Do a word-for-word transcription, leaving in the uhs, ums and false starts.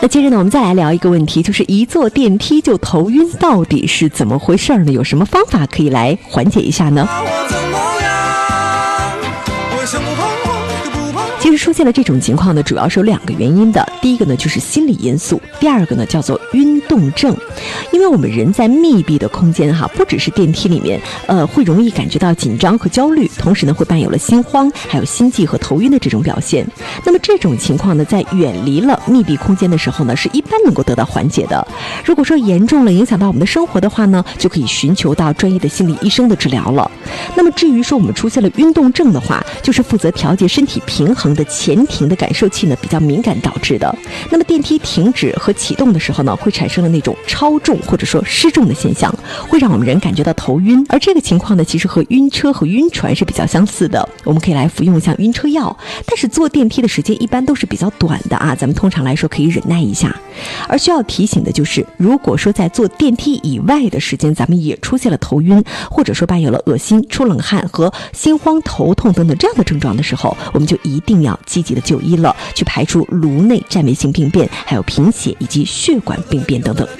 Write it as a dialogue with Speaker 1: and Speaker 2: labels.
Speaker 1: 那接着呢，我们再来聊一个问题，就是一坐电梯就头晕，到底是怎么回事呢？有什么方法可以来缓解一下呢？其实出现了这种情况呢，主要是有两个原因的。第一个呢就是心理因素，第二个呢叫做晕动症。因为我们人在密闭的空间哈，不只是电梯里面，呃，会容易感觉到紧张和焦虑，同时呢会伴有了心慌，还有心悸和头晕的这种表现。那么这种情况呢，在远离了密闭空间的时候呢，是一般能够得到缓解的。如果说严重了，影响到我们的生活的话呢，就可以寻求到专业的心理医生的治疗了。那么至于说我们出现了晕动症的话，就是负责调节身体平衡的前庭的感受器呢比较敏感导致的。那么电梯停止和启动的时候呢，会产生了那种超重或者说失重的现象，会让我们人感觉到头晕。而这个情况呢，其实和晕车和晕船是比较相似的，我们可以来服用像晕车药，但是坐电梯的时间一般都是比较短的啊，咱们通常来说可以忍耐一下。而需要提醒的就是，如果说在坐电梯以外的时间，咱们也出现了头晕，或者说伴有了恶心、出冷汗和心慌、头痛等等这样的症状的时候，我们就一定要积极的就医了，去排除颅内占位性病变，还有贫血以及血管病变等等。